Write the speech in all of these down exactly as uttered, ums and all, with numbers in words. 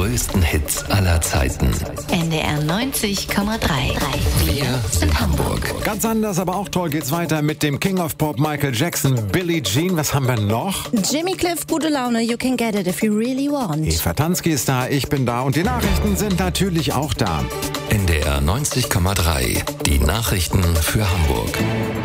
größten Hits aller Zeiten. N D R neunzig Komma drei. Wir sind Hamburg. Ganz anders, aber auch toll geht's weiter mit dem King of Pop Michael Jackson, Billie Jean. Was haben wir noch? Jimmy Cliff, gute Laune, you can get it if you really want. Eva Tansky ist da, ich bin da und die Nachrichten sind natürlich auch da. N D R neunzig Komma drei. Die Nachrichten für Hamburg.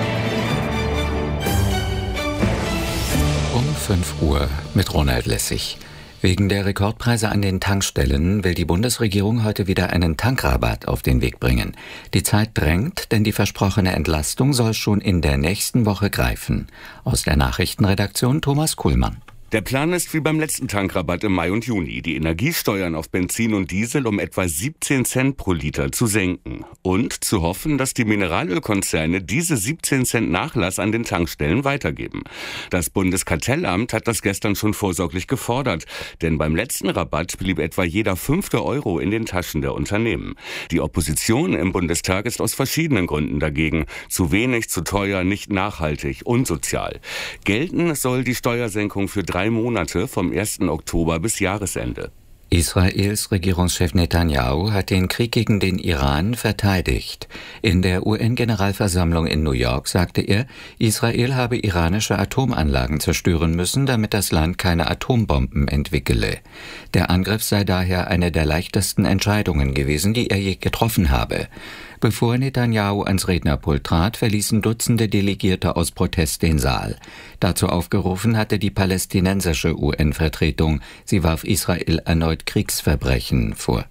Um fünf Uhr mit Ronald Lessig. Wegen der Rekordpreise an den Tankstellen will die Bundesregierung heute wieder einen Tankrabatt auf den Weg bringen. Die Zeit drängt, denn die versprochene Entlastung soll schon in der nächsten Woche greifen. Aus der Nachrichtenredaktion Thomas Kuhlmann. Der Plan ist wie beim letzten Tankrabatt im Mai und Juni, die Energiesteuern auf Benzin und Diesel um etwa siebzehn Cent pro Liter zu senken. Und zu hoffen, dass die Mineralölkonzerne diese siebzehn Cent Nachlass an den Tankstellen weitergeben. Das Bundeskartellamt hat das gestern schon vorsorglich gefordert, denn beim letzten Rabatt blieb etwa jeder fünfte Euro in den Taschen der Unternehmen. Die Opposition im Bundestag ist aus verschiedenen Gründen dagegen. Zu wenig, zu teuer, nicht nachhaltig, unsozial. Gelten soll die Steuersenkung für drei Monate vom ersten Oktober bis Jahresende. Israels Regierungschef Netanyahu hat den Krieg gegen den Iran verteidigt. In der U N-Generalversammlung in New York sagte er, Israel habe iranische Atomanlagen zerstören müssen, damit das Land keine Atombomben entwickele. Der Angriff sei daher eine der leichtesten Entscheidungen gewesen, die er je getroffen habe. Bevor Netanyahu ans Rednerpult trat, verließen Dutzende Delegierte aus Protest den Saal. Dazu aufgerufen hatte die palästinensische U N-Vertretung. Sie warf Israel erneut Kriegsverbrechen vor.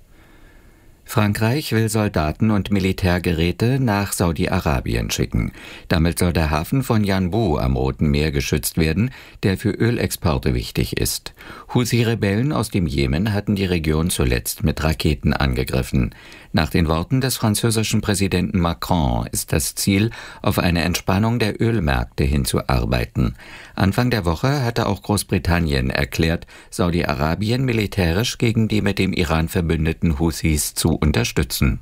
Frankreich will Soldaten und Militärgeräte nach Saudi-Arabien schicken. Damit soll der Hafen von Yanbu am Roten Meer geschützt werden, der für Ölexporte wichtig ist. Houthi-Rebellen aus dem Jemen hatten die Region zuletzt mit Raketen angegriffen. Nach den Worten des französischen Präsidenten Macron ist das Ziel, auf eine Entspannung der Ölmärkte hinzuarbeiten. Anfang der Woche hatte auch Großbritannien erklärt, Saudi-Arabien militärisch gegen die mit dem Iran verbündeten Houthis zu unterstützen.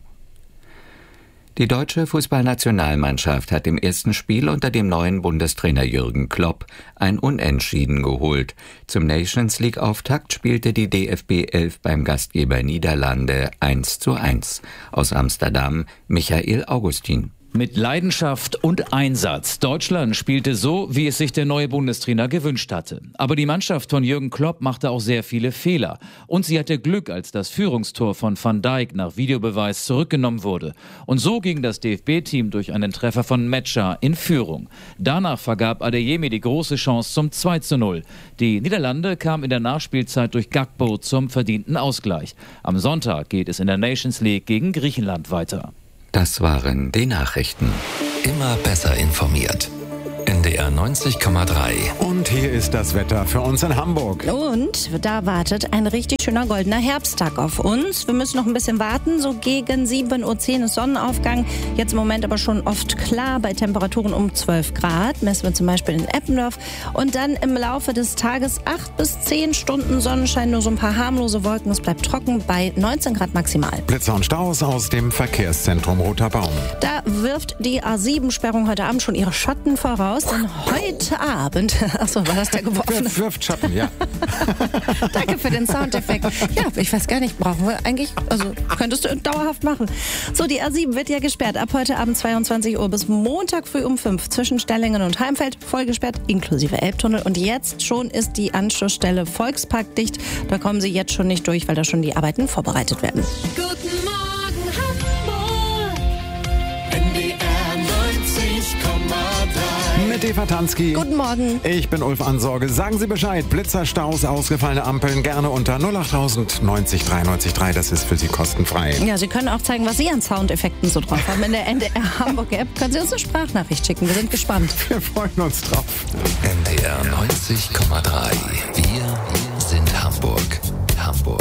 Die deutsche Fußballnationalmannschaft hat im ersten Spiel unter dem neuen Bundestrainer Jürgen Klopp ein Unentschieden geholt. Zum Nations-League-Auftakt spielte die D F B elf beim Gastgeber Niederlande eins zu eins. Aus Amsterdam Michael Augustin. Mit Leidenschaft und Einsatz. Deutschland spielte so, wie es sich der neue Bundestrainer gewünscht hatte. Aber die Mannschaft von Jürgen Klopp machte auch sehr viele Fehler. Und sie hatte Glück, als das Führungstor von Van Dijk nach Videobeweis zurückgenommen wurde. Und so ging das D F B-Team durch einen Treffer von Metscher in Führung. Danach vergab Adeyemi die große Chance zum zwei zu null. Die Niederlande kam in der Nachspielzeit durch Gakpo zum verdienten Ausgleich. Am Sonntag geht es in der Nations League gegen Griechenland weiter. Das waren die Nachrichten. Immer besser informiert. N D R neunzig Komma drei. Und hier ist das Wetter für uns in Hamburg. Und da wartet ein richtig schöner goldener Herbsttag auf uns. Wir müssen noch ein bisschen warten. So gegen sieben Uhr zehn ist Sonnenaufgang. Jetzt im Moment aber schon oft klar bei Temperaturen um zwölf Grad. Messen wir zum Beispiel in Eppendorf. Und dann im Laufe des Tages acht bis zehn Stunden Sonnenschein, nur so ein paar harmlose Wolken. Es bleibt trocken bei neunzehn Grad maximal. Blitzer und Staus aus dem Verkehrszentrum Roter Baum. Da wirft die A sieben Sperrung heute Abend schon ihre Schatten voraus. Denn heute Abend, achso, war das der geworfene? Wirft Schatten, ja. Danke für den Soundeffekt. Ja, ich weiß gar nicht, brauchen wir eigentlich, also könntest du dauerhaft machen. So, die A sieben wird ja gesperrt. Ab heute Abend zweiundzwanzig Uhr bis Montag früh um fünf zwischen Stellingen und Heimfeld voll gesperrt, inklusive Elbtunnel. Und jetzt schon ist die Anschlussstelle Volkspark dicht. Da kommen sie jetzt schon nicht durch, weil da schon die Arbeiten vorbereitet werden. Guten Morgen, Hamburg. N D R neunzig Komma drei. Mit Eva Tansky. Guten Morgen. Ich bin Ulf Ansorge. Sagen Sie Bescheid. Blitzer, Staus, ausgefallene Ampeln gerne unter null acht tausend neunzig drei neunzig drei. Das ist für Sie kostenfrei. Ja, Sie können auch zeigen, was Sie an Soundeffekten so drauf haben. In der N D R Hamburg App können Sie uns eine Sprachnachricht schicken. Wir sind gespannt. Wir freuen uns drauf. N D R neunzig Komma drei. Wir sind Hamburg. Hamburg.